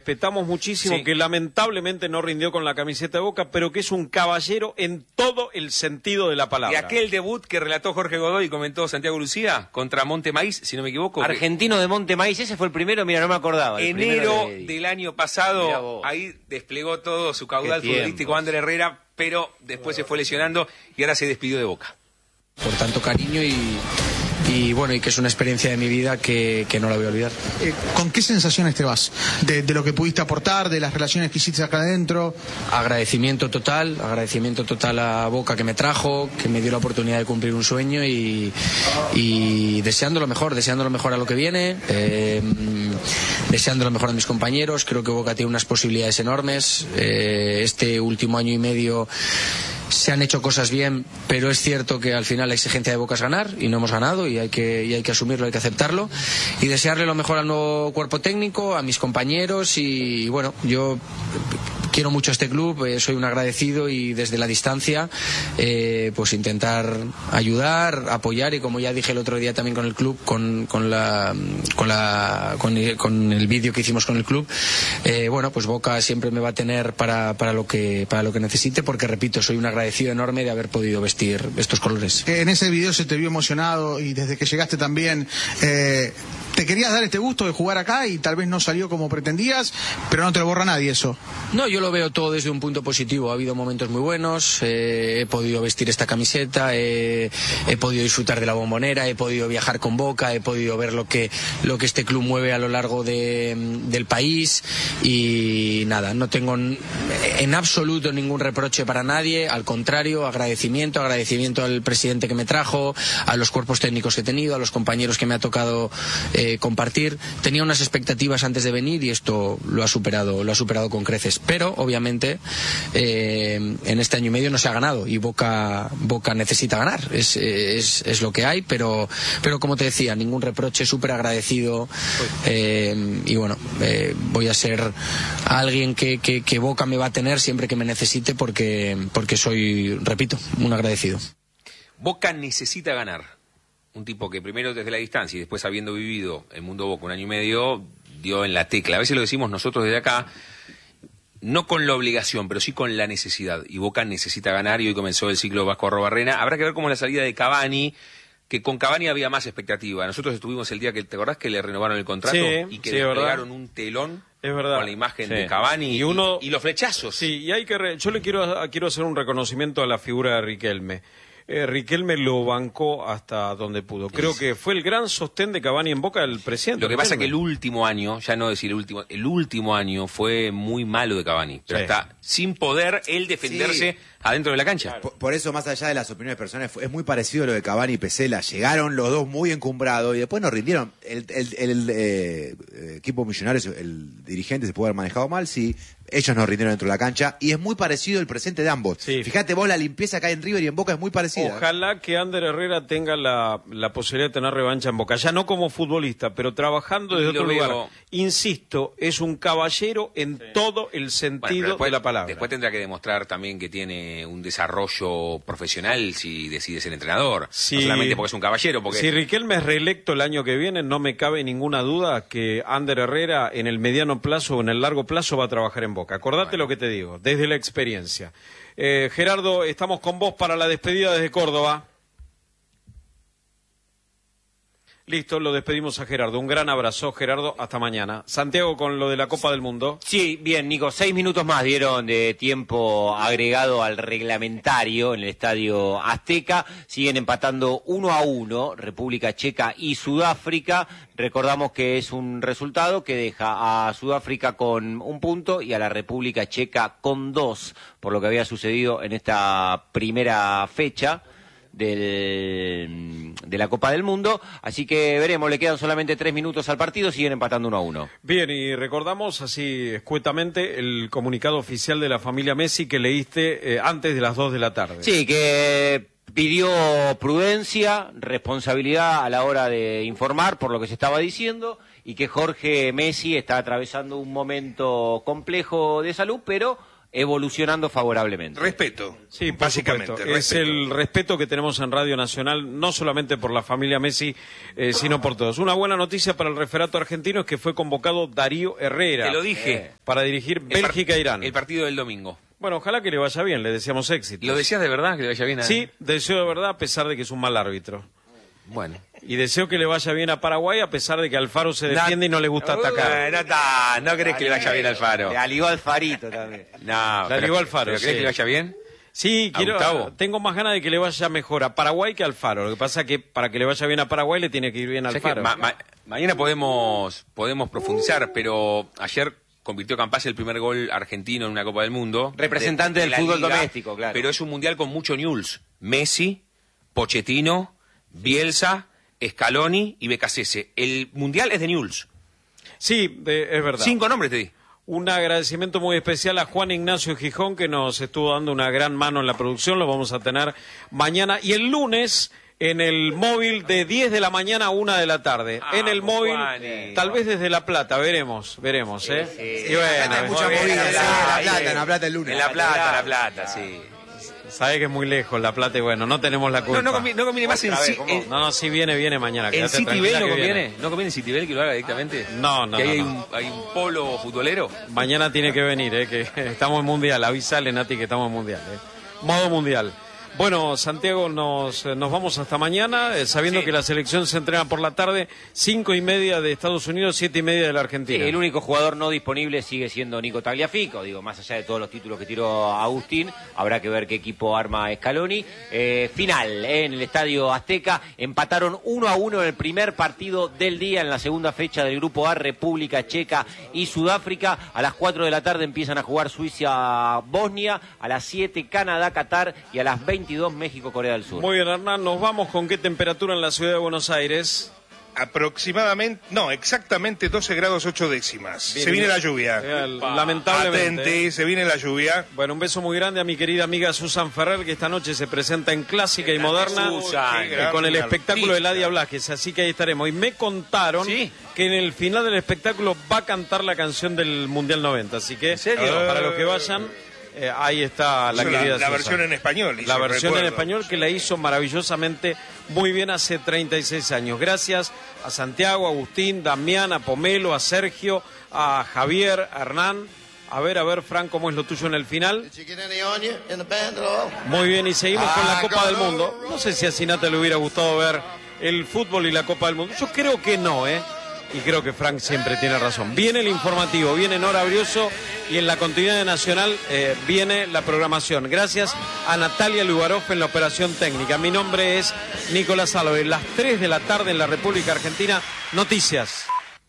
respetamos muchísimo, que lamentablemente no rindió con la camiseta de Boca, pero que es un caballero en todo el sentido de la palabra. Y aquel debut que relató Jorge Godoy y comentó Santiago Lucía contra Monte Maíz, si no me equivoco. Argentino de Monte Maíz, ese fue el primero, mira, no me acordaba. Enero del año pasado, ahí desplegó todo su caudal futbolístico Ander Herrera, pero después se fue lesionando y ahora se despidió de Boca. Por tanto cariño y bueno, y que es una experiencia de mi vida que no la voy a olvidar. ¿Con qué sensaciones te vas? De lo que pudiste aportar, de las relaciones que hiciste acá adentro. Agradecimiento total a Boca que me trajo, que me dio la oportunidad de cumplir un sueño y deseando lo mejor a lo que viene, deseando lo mejor a mis compañeros. Creo que Boca tiene unas posibilidades enormes. Este último año y medio se han hecho cosas bien, pero es cierto que al final la exigencia de Boca es ganar y no hemos ganado y hay que asumirlo, hay que aceptarlo y desearle lo mejor al nuevo cuerpo técnico, a mis compañeros y bueno, yo quiero mucho a este club, soy un agradecido y desde la distancia pues intentar ayudar, apoyar y como ya dije el otro día también con el club, con el vídeo que hicimos con el club, bueno, pues Boca siempre me va a tener para lo que necesite porque repito, soy un agradecido enorme de haber podido vestir estos colores. En ese video se te vio emocionado y desde que llegaste también te querías dar este gusto de jugar acá y tal vez no salió como pretendías, pero no te lo borra nadie eso. No, yo lo veo todo desde un punto positivo. Ha habido momentos muy buenos, he podido vestir esta camiseta, he podido disfrutar de la Bombonera, he podido viajar con Boca, he podido ver lo que este club mueve a lo largo del país y nada, no tengo en absoluto ningún reproche para nadie, al contrario, agradecimiento al presidente que me trajo, a los cuerpos técnicos que he tenido, a los compañeros que me ha tocado compartir. Tenía unas expectativas antes de venir y esto lo ha superado con creces, pero obviamente en este año y medio no se ha ganado y Boca necesita ganar, es lo que hay, pero como te decía, ningún reproche, súper agradecido y bueno, voy a ser alguien que Boca me va a tener siempre que me necesite porque soy, repito, un agradecido. Boca necesita ganar. Un tipo que primero desde la distancia y después habiendo vivido el mundo Boca un año y medio, dio en la tecla. A veces lo decimos nosotros desde acá, no con la obligación, pero sí con la necesidad. Y Boca necesita ganar y hoy comenzó el ciclo Vasco Arrobarrena. Habrá que ver cómo es la salida de Cavani, que con Cavani había más expectativa. Nosotros estuvimos el día que, ¿te acordás que le renovaron el contrato? Y que le entregaron un telón con la imagen de Cavani y los flechazos. Sí, y yo le quiero hacer un reconocimiento a la figura de Riquelme. Riquelme lo bancó hasta donde pudo. Creo que fue el gran sostén de Cavani en Boca del presidente. Lo que pasa es que el último año, ya no decir el último año fue muy malo de Cavani. Pero está sin poder él defenderse adentro de la cancha. Por eso, más allá de las opiniones personales, es muy parecido a lo de Cavani y Pesela. Llegaron los dos muy encumbrados y después no rindieron. El equipo millonario, el dirigente se puede haber manejado mal, sí. Ellos no rindieron dentro de la cancha y es muy parecido el presente de ambos. Sí. Fíjate vos, la limpieza que hay en River y en Boca es muy parecida. Ojalá que Ander Herrera tenga la posibilidad de tener revancha en Boca, ya no como futbolista, pero trabajando desde otro lugar. Insisto, es un caballero en todo el sentido de la palabra. Después tendrá que demostrar también que tiene un desarrollo profesional si decide ser entrenador. Sí. No solamente porque es un caballero. Porque... Si Riquelme es reelecto el año que viene, no me cabe ninguna duda que Ander Herrera en el mediano plazo o en el largo plazo va a trabajar en Boca. Acordate lo que te digo, desde la experiencia. Gerardo, estamos con vos para la despedida desde Córdoba. Listo, lo despedimos a Gerardo. Un gran abrazo, Gerardo. Hasta mañana. Santiago, con lo de la Copa del Mundo. Sí, bien, Nico. 6 minutos más dieron de tiempo agregado al reglamentario en el Estadio Azteca. Siguen empatando 1-1 República Checa y Sudáfrica. Recordamos que es un resultado que deja a Sudáfrica con 1 punto y a la República Checa con 2, por lo que había sucedido en esta primera fecha de la Copa del Mundo, así que veremos, le quedan solamente 3 minutos al partido, siguen empatando 1-1. Bien, y recordamos así escuetamente el comunicado oficial de la familia Messi que leíste antes de las 2 de la tarde. Sí, que pidió prudencia, responsabilidad a la hora de informar por lo que se estaba diciendo y que Jorge Messi está atravesando un momento complejo de salud, pero evolucionando favorablemente. Respeto. Sí, por básicamente. supuesto. Es el respeto que tenemos en Radio Nacional, no solamente por la familia Messi, sino por todos. Una buena noticia para el referato argentino es que fue convocado Darío Herrera. Te lo dije. Para dirigir Bélgica e Irán. El partido del domingo. Bueno, ojalá que le vaya bien, le deseamos éxito. ¿Lo decías de verdad que le vaya bien a... Sí, deseo de verdad, a pesar de que es un mal árbitro. Bueno. Y deseo que le vaya bien a Paraguay, a pesar de que Alfaro se defiende y no le gusta atacar. No crees que le vaya bien a Alfaro. Le aligó Alfarito también. No, Le aligó Alfaro, ¿pero crees sí. que le vaya bien? Sí, Gustavo? tengo más ganas de que le vaya mejor a Paraguay que a Alfaro. Lo que pasa es que para que le vaya bien a Paraguay le tiene que ir bien a ¿Sabes qué? Alfaro. Mañana podemos profundizar, pero ayer convirtió Campazzo el primer gol argentino en una Copa del Mundo. Representante del la fútbol Liga, doméstico, claro. Pero es un mundial con mucho news. Messi, Pochettino, Bielsa, Scaloni y Becasese. El mundial es de news. Sí, es verdad. 5 nombres te di. Un agradecimiento muy especial a Juan Ignacio Gijón, que nos estuvo dando una gran mano en la producción. Lo vamos a tener mañana. Y el lunes, en el móvil, de 10 de la mañana a 1 de la tarde. En el móvil, Juani. tal vez desde La Plata. Veremos, ¿eh? Sí. Y bueno, Hay mucha bien, movida. en La Plata el lunes. En La Plata, sí. sabe que es muy lejos La Plata y bueno, no tenemos la culpa. No conviene más en sí. No, sí viene mañana. ¿En quédate Citibel tranquila no que conviene? viene. ¿No conviene en Citibel que lo haga directamente? No. ¿Que hay un polo futbolero? Mañana tiene que venir, que estamos en Mundial. Avísale, Nati, que estamos en Mundial. Modo Mundial. Bueno, Santiago, nos vamos hasta mañana, sabiendo que la selección se entrena por la tarde, 5:30 de Estados Unidos, 7:30 de la Argentina. Sí, el único jugador no disponible sigue siendo Nico Tagliafico, digo, más allá de todos los títulos que tiró Agustín, habrá que ver qué equipo arma Scaloni. Final, en el Estadio Azteca, empataron 1-1 en el primer partido del día, en la segunda fecha del Grupo A, República Checa y Sudáfrica. A las 4 de la tarde empiezan a jugar Suiza-Bosnia, a las 7 Canadá-Qatar y a las 22 México-Corea del Sur. Muy bien, Hernán, nos vamos con qué temperatura en la ciudad de Buenos Aires. Exactamente 12 grados 8 décimas. Bien, se viene bien. la lluvia. Lamentablemente. Atente, se viene la lluvia. Bueno, un beso muy grande a mi querida amiga Susan Ferrer, que esta noche se presenta en Clásica y Moderna Susan, con el espectáculo de artista. Ladia Blasquez, así que ahí estaremos. Y me contaron ¿Sí? que en el final del espectáculo va a cantar la canción del Mundial 90, así que ¿En serio? para los que vayan, ahí está la Hizo querida la Susan. versión en español. La hizo, versión en recuerdo. español que la hizo maravillosamente muy bien hace 36 años. Gracias a Santiago, a Agustín, Damián, a Pomelo, a Sergio, a Javier, a Hernán. A ver, Fran, ¿cómo es lo tuyo en el final? Muy bien, y seguimos con la Copa del Mundo. No sé si a Sinata le hubiera gustado ver el fútbol y la Copa del Mundo. Yo creo que no, y creo que Frank siempre tiene razón. Viene el informativo, viene Nora Brioso y en la continuidad de Nacional viene la programación. Gracias a Natalia Lugaroff en la operación técnica. Mi nombre es Nicolás Álvarez. Las 3 de la tarde en la República Argentina. Noticias.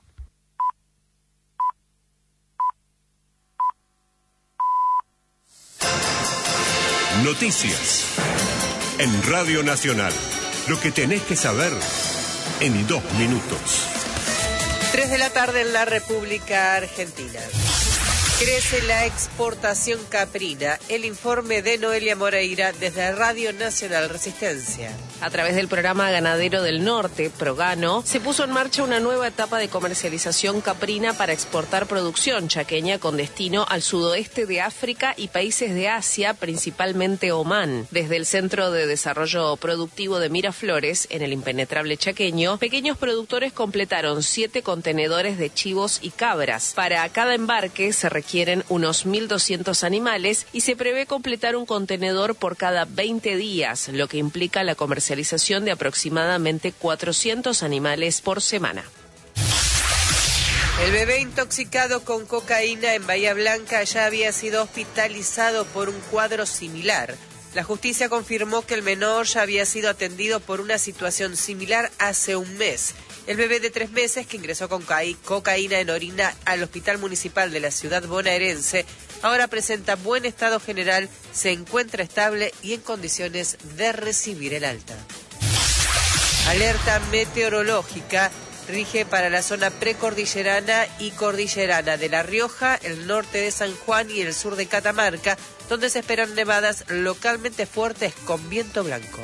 Noticias. En Radio Nacional. Lo que tenés que saber en 2 minutos. 3 de la tarde en la República Argentina. Crece la exportación caprina. El informe de Noelia Moreira desde Radio Nacional Resistencia. A través del programa Ganadero del Norte, Progano, se puso en marcha una nueva etapa de comercialización caprina para exportar producción chaqueña con destino al sudoeste de África y países de Asia, principalmente Omán. Desde el Centro de Desarrollo Productivo de Miraflores, en el impenetrable chaqueño, pequeños productores completaron 7 contenedores de chivos y cabras. Para cada embarque se requieren unos 1.200 animales y se prevé completar un contenedor por cada 20 días, lo que implica la comercialización de aproximadamente 400 animales por semana. El bebé intoxicado con cocaína en Bahía Blanca ya había sido hospitalizado por un cuadro similar. La justicia confirmó que el menor ya había sido atendido por una situación similar hace un mes. El bebé de 3 meses que ingresó con cocaína en orina al hospital municipal de la ciudad bonaerense ahora presenta buen estado general, se encuentra estable y en condiciones de recibir el alta. Alerta meteorológica rige para la zona precordillerana y cordillerana de La Rioja, el norte de San Juan y el sur de Catamarca, donde se esperan nevadas localmente fuertes con viento blanco.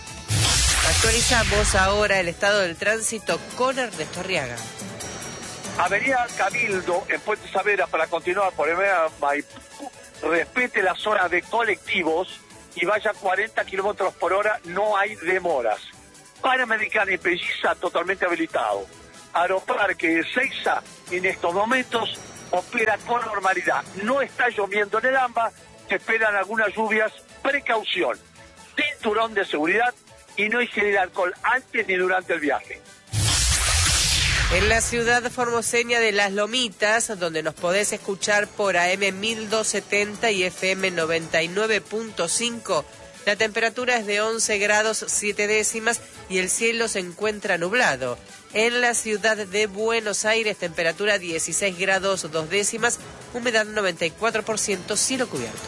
Actualizamos ahora el estado del tránsito con Ernesto Arriaga. Avenida Cabildo, en Puente Saavedra, para continuar por Avenida Maipú, respete la zona de colectivos y vaya 40 kilómetros por hora, no hay demoras. Panamericana y Pelliza totalmente habilitado. Aeroparque de Ezeiza en estos momentos opera con normalidad. No está lloviendo en el AMBA, se esperan algunas lluvias, precaución, cinturón de seguridad y no ingerir alcohol antes ni durante el viaje. En la ciudad formoseña de Las Lomitas, donde nos podés escuchar por AM 1270 y FM 99.5, la temperatura es de 11 grados 7 décimas y el cielo se encuentra nublado. En la ciudad de Buenos Aires, temperatura 16 grados 2 décimas, humedad 94%, cielo cubierto.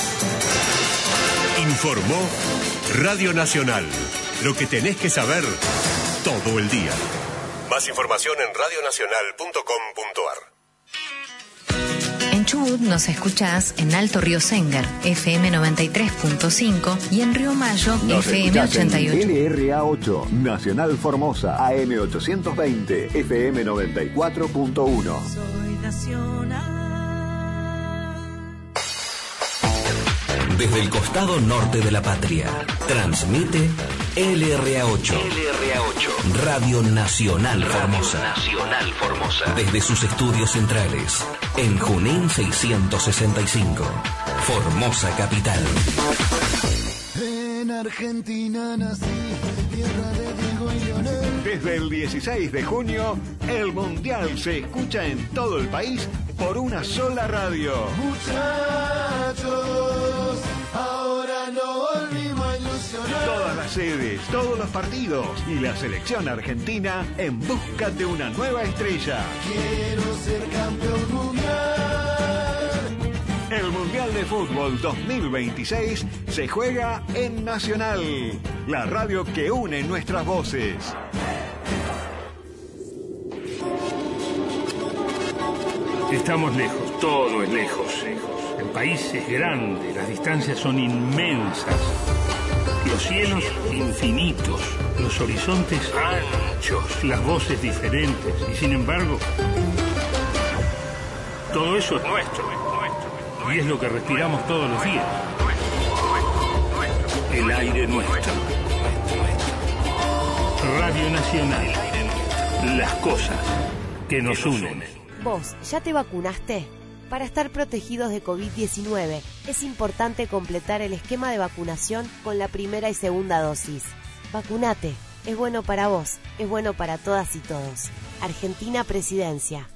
Informó Radio Nacional. Lo que tenés que saber todo el día. Más información en radionacional.com.ar. En Chubut nos escuchás en Alto Río Sengar, FM 93.5 y en Río Mayo, nos FM 88. LRA8, Nacional Formosa, AM 820, FM 94.1. Soy nacional. Desde el costado norte de la patria, transmite LRA8. Radio Nacional Formosa. Desde sus estudios centrales, en Junín 665, Formosa capital. En Argentina nací, tierra de Diego y Leonel. Desde el 16 de junio, el Mundial se escucha en todo el país por una sola radio. Muchachos, ahora no volvimos a ilusionar. Todas las sedes, todos los partidos y la selección argentina en busca de una nueva estrella. Quiero ser campeón mundial. El Mundial de Fútbol 2026 se juega en Nacional, la radio que une nuestras voces. Estamos lejos, todo es lejos. El país es grande, las distancias son inmensas. Los cielos infinitos, los horizontes anchos, las voces diferentes. Y sin embargo, todo eso es nuestro. Y es lo que respiramos todos los días. El aire nuestro. Radio Nacional. Las cosas que nos unen. ¿Vos ya te vacunaste? Para estar protegidos de COVID-19 es importante completar el esquema de vacunación con la primera y segunda dosis. Vacunate, es bueno para vos, es bueno para todas y todos. Argentina Presidencia.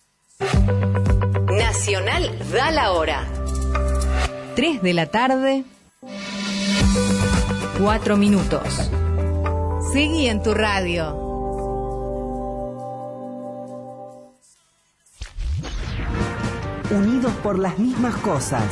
Nacional da la hora. 3 de la tarde, 4 minutos. Seguí en tu radio. Unidos por las mismas cosas.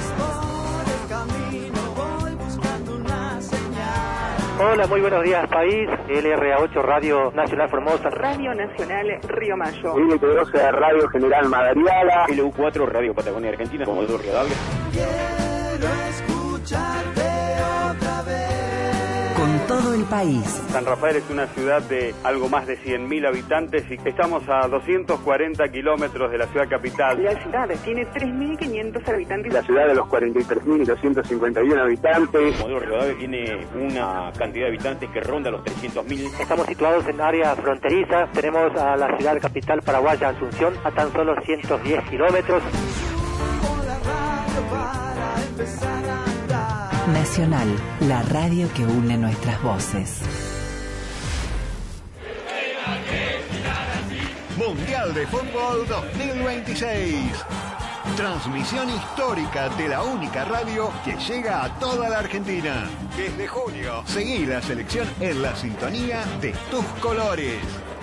Hola, muy buenos días, país. LRA8, Radio Nacional Formosa. Radio Nacional Río Mayo. L12, Radio General Madariaga. LU4, Radio Patagonia Argentina. Comodoro Rivadavia. Quiero escucharte otra vez. Con todo el país. San Rafael es una ciudad de algo más de 100.000 habitantes y estamos a 240 kilómetros de la ciudad capital. La ciudad tiene 3.500 habitantes. La ciudad de los 43.251 habitantes. Comodoro Rivadavia tiene una cantidad de habitantes que ronda los 300.000. Estamos situados en área fronteriza. Tenemos a la ciudad capital paraguaya, Asunción, a tan solo 110 kilómetros. Nacional, la radio que une nuestras voces. Mundial de Fútbol 2026. Transmisión histórica de la única radio que llega a toda la Argentina. Desde junio, seguí la selección en la sintonía de tus colores.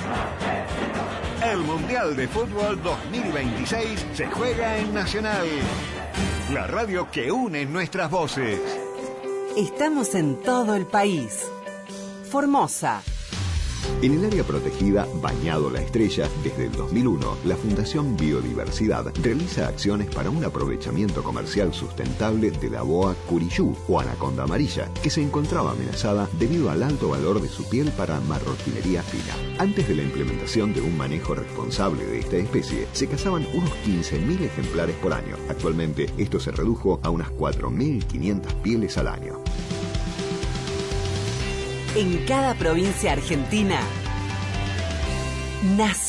El Mundial de Fútbol 2026 se juega en Nacional, la radio que une nuestras voces. Estamos en todo el país. Formosa. En el área protegida Bañado La Estrella, desde el 2001, la Fundación Biodiversidad realiza acciones para un aprovechamiento comercial sustentable de la boa curiyú o anaconda amarilla, que se encontraba amenazada debido al alto valor de su piel para marroquinería fina. Antes de la implementación de un manejo responsable de esta especie, se cazaban unos 15.000 ejemplares por año. Actualmente, esto se redujo a unas 4.500 pieles al año. En cada provincia argentina nace